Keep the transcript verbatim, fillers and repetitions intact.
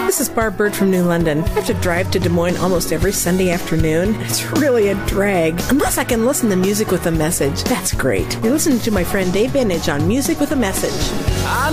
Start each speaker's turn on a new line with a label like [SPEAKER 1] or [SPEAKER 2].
[SPEAKER 1] This is Barb Bird from New London. I have to drive to Des Moines almost every Sunday afternoon. It's really a drag. Unless I can listen to music with a message. That's great. You're listening to my friend Dave Benage on Music with a Message.
[SPEAKER 2] I